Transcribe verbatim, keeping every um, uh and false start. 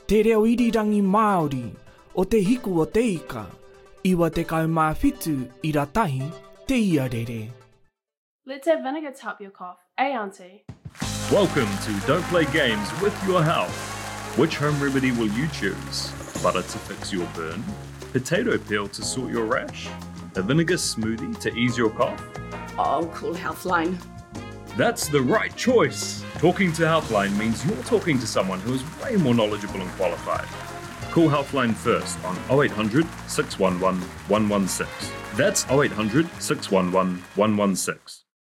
Te reo irirangi Māori, o te hiku o te ika, iwa te kaumāwhitu i ratahi te iarere. Let's have vinegar to help your cough, eh, Auntie? Welcome to Don't Play Games with Your Health. Which home remedy will you choose? Butter to fix your burn? Potato peel to sort your rash? A vinegar smoothie to ease your cough? Oh, call Healthline. That's the right choice. Talking to Healthline means you're talking to someone who is way more knowledgeable and qualified. Call Healthline first on oh eight hundred, six one one, one one six. That's oh eight hundred, six one one, one one six.